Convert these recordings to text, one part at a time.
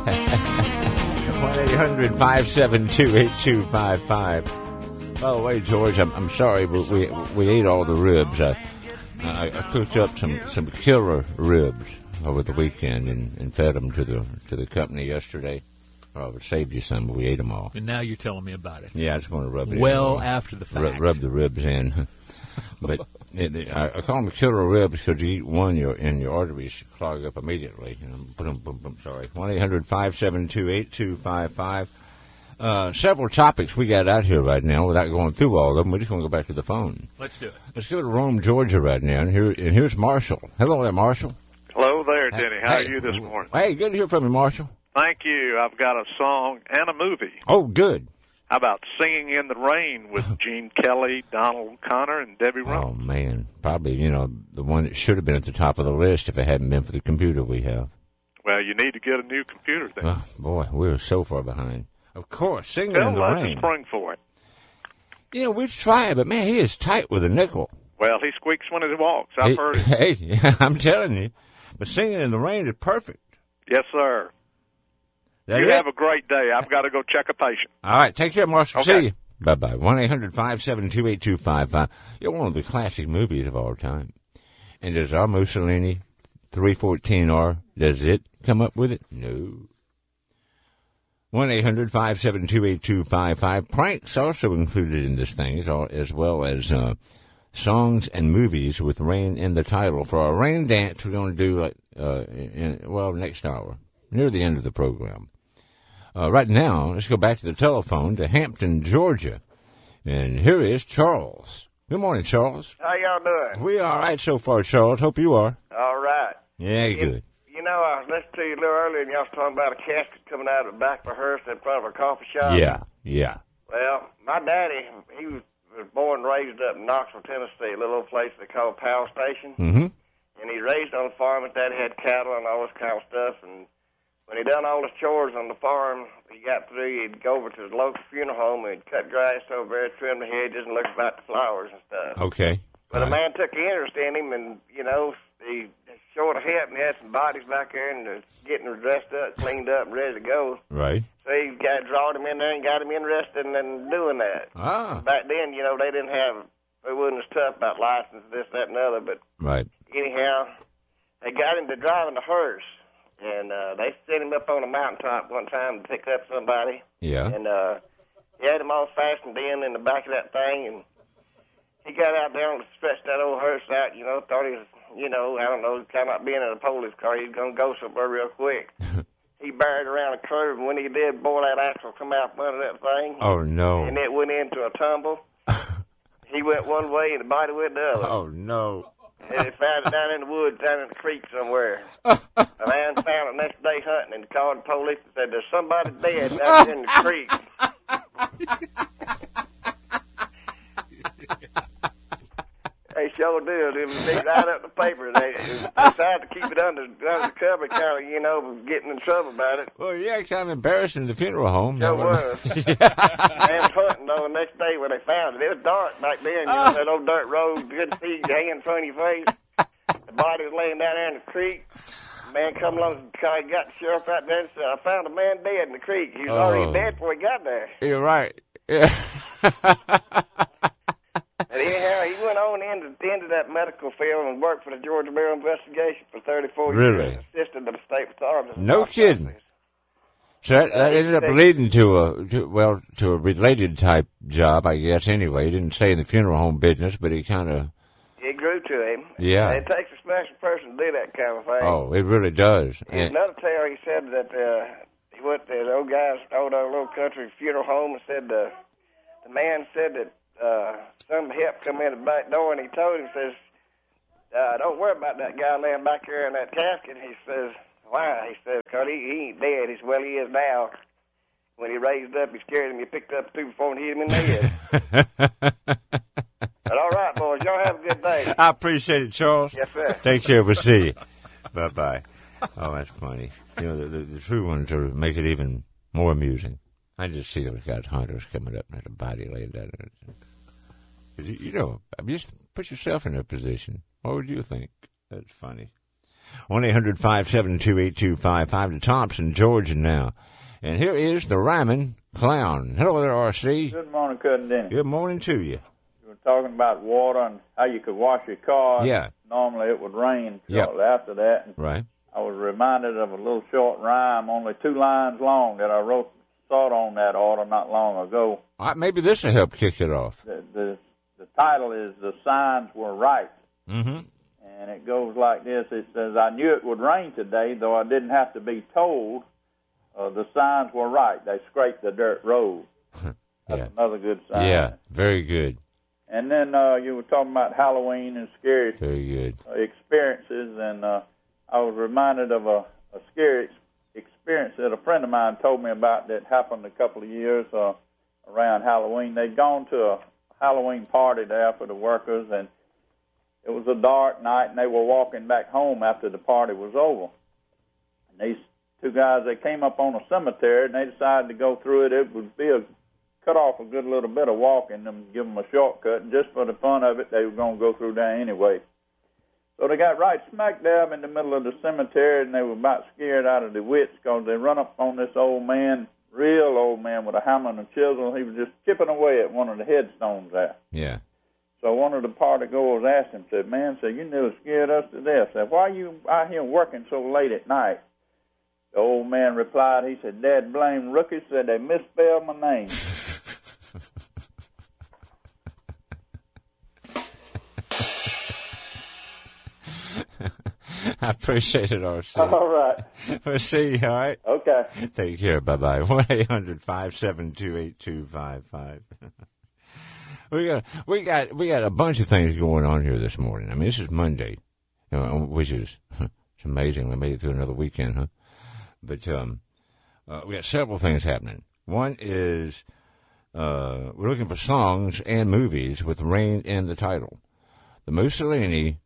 1-800-572-8255. By the way, George, I'm sorry, but we ate all the ribs. I cooked up some killer ribs over the weekend and fed them to the company yesterday. Oh, it saved you some, but we ate them all. And now you're telling me about it. Yeah, I was going to rub it well in. After the fact. Rub the ribs in. But I call them killer ribs because you eat one, and your arteries clog up immediately. Boom, boom, boom, sorry. 1-800-572-8255. Several topics we got out here right now without going through all of them. We're just going to go back to the phone. Let's do it. Let's go to Rome, Georgia right now. And here's Marshall. Hello there, Marshall. Hello there, Denny. How are you this morning? Hey, good to hear from you, Marshall. Thank you. I've got a song and a movie. Oh, good. How about Singing in the Rain with Gene Kelly, Donald Connor, and Debbie Rowe? Oh, man. Probably, the one that should have been at the top of the list if it hadn't been for the computer we have. Well, you need to get a new computer then. Oh, boy, we're so far behind. Of course, Singing in the Rain. Phil spring for it. We've tried, but, man, he is tight with a nickel. Well, he squeaks when he walks. I've heard it. Hey, I'm telling you. But Singing in the Rain is perfect. Yes, sir. You have a great day. I've got to go check a patient. All right. Take care, Marshall. Okay. See you. Bye-bye. 1-800-572-8255. You're one of the classic movies of all time. And does our Mussolini 314R, does it come up with it? No. 1-800-572-8255. Pranks also included in this thing, as well as songs and movies with rain in the title. For our rain dance, we're going to do next hour, near the end of the program. Right now, let's go back to the telephone to Hampton, Georgia. And here is Charles. Good morning, Charles. How y'all doing? We are all right so far, Charles. Hope you are. All right. Yeah, good. I was listening to you a little earlier, and y'all was talking about a casket coming out of the back of a hearse in front of a coffee shop. Yeah. Well, my daddy, he was born and raised up in Knoxville, Tennessee, a little old place they call Powell Station. Mm-hmm. And he raised on a farm. His daddy had cattle and all this kind of stuff, and when he done all his chores on the farm, he got through, he'd go over to his local funeral home and he'd cut grass over there, trim the hedges, and look about the flowers and stuff. Okay. But a man took an interest in him, and, he short of help, and he had some bodies back there, and getting dressed up, cleaned up, and ready to go. Right. So he drawed him in there and got him interested in doing that. Ah. Back then, they wasn't as tough about license, this, that, and the other, but right. Anyhow, they got him to driving the hearse. And they sent him up on a mountaintop one time to pick up somebody. Yeah. And he had him all fastened in the back of that thing. And he got out there and stretched that old hearse out, thought he was, I don't know, kind of like being in a police car. He was going to go somewhere real quick. He barred around a curve, and when he did, boy, that axle come out from under that thing. Oh, no. And it went into a tumble. He went one way, and the body went the other. Oh, no. And they found it down in the woods, down in the creek somewhere. A man found it next day hunting and called the police and said, "There's somebody dead down in the creek." They sure did. It was right up the paper. They decided to keep it under the cover, kind of, getting in trouble about it. Well, yeah, kind of embarrassing at the funeral home. Sure was. Man was hunting, though, the next day when they found it. It was dark back then, that old dirt road, good to see your hand in front of your face. The body was laying down there in the creek. The man come along, got the sheriff out there and said, "I found a man dead in the creek. He was already dead before he got there." You're right. Yeah. And anyhow, he went on into that medical field and worked for the Georgia Bureau of Investigation for 34 Really? years. Assisted the state authorities. No kidding. So that ended up leading to a related type job, I guess. Anyway, he didn't stay in the funeral home business, but he kind of. It grew to him. Yeah. And it takes a special person to do that kind of thing. Oh, it really does. In another tale, he said that he went to the old guy's little country funeral home and said the man said that some help come in the back door, and he told him, says, "Don't worry about that guy laying back there in that casket." He says, "Why?" He says, "Because he ain't dead. He is now. When he raised up, he scared him. He picked up two before and hit him in the head." But all right, boys. Y'all have a good day. I appreciate it, Charles. Yes, sir. Take care. We'll see you. Bye-bye. Oh, that's funny. The true ones make it even more amusing. I just see those guys, hunters, coming up and there's a body laid down. Just put yourself in their position. What would you think? That's funny. 1-800-572-8255 to Thompson, Georgia now. And here is the Rhyming Clown. Hello there, R.C. Good morning, Cousin Denny. Good morning to you. You were talking about water and how you could wash your car. Yeah. Normally it would rain shortly after that. And right. I was reminded of a little short rhyme, only 2 lines long, that I saw on that order not long ago. All right, maybe this will help kick it off. The title is The Signs Were Right. Mm-hmm. And it goes like this. It says, I knew it would rain today, though I didn't have to be told. The signs were right. They scraped the dirt road. That's another good sign. Yeah, very good. And then you were talking about Halloween and scary experiences, and I was reminded of a scary experience that a friend of mine told me about that happened a couple of years around Halloween. They'd gone to a Halloween party there for the workers, and it was a dark night, and they were walking back home after the party was over. And these 2 guys, they came up on a cemetery, and they decided to go through it. It would be cut off a good little bit of walking and give them a shortcut, and just for the fun of it, they were going to go through there anyway. So they got right smack dab in the middle of the cemetery, and they were about scared out of their wits because they run up on this old man, real old man with a hammer and a chisel. He was just chipping away at one of the headstones there. Yeah. So one of the party goers asked him, said, man, you nearly scared us to death. Said, why are you out here working so late at night? The old man replied, he said, Dad blame rookies said they misspelled my name. I appreciate it, R.C. All right. We'll see you, all right? Okay. Take care. Bye-bye. 1-800-572-8255. We got a bunch of things going on here this morning. I mean, this is Monday, which is it's amazing. We made it through another weekend, huh? But we got several things happening. One is we're looking for songs and movies with rain in the title. The Mussolini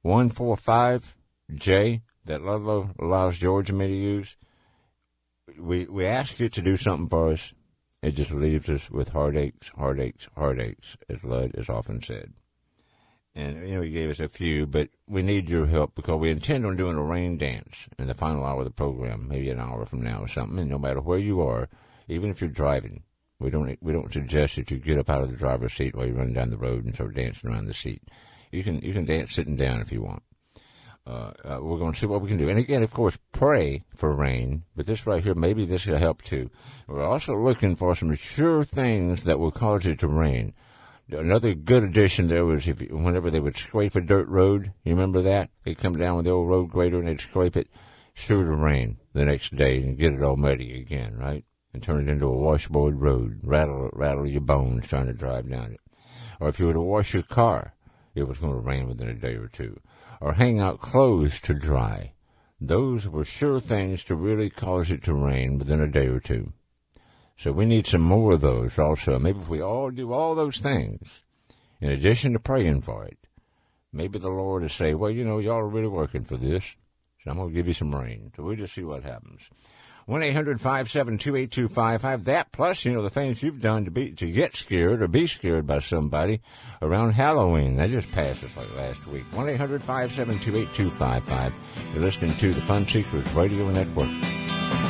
145J that Ludlow allows George and me to use. We ask you to do something for us. It just leaves us with heartaches, as Lud has often said. And, he gave us a few, but we need your help because we intend on doing a rain dance in the final hour of the program, maybe an hour from now or something. And no matter where you are, even if you're driving, we don't suggest that you get up out of the driver's seat while you run down the road and start dancing around the seat. You can dance sitting down if you want. We're going to see what we can do. And again, of course, pray for rain. But this right here, maybe this will help too. We're also looking for some sure things that will cause it to rain. Another good addition there was whenever they would scrape a dirt road. You remember that? They'd come down with the old road grader and they'd scrape it, sure to rain the next day and get it all muddy again, right? And turn it into a washboard road. Rattle your bones trying to drive down it. Or if you were to wash your car, it was going to rain within a day or two. Or hang out clothes to dry. Those were sure things to really cause it to rain within a day or two. So we need some more of those also. Maybe if we all do all those things, in addition to praying for it, maybe the Lord will say, well, y'all are really working for this, so I'm going to give you some rain. So we'll just see what happens. 1-800-572-8255. That plus, the things you've done to get scared or be scared by somebody around Halloween. That just passed us like last week. 1-800-572-8255. You're listening to the Fun Seekers Radio Network.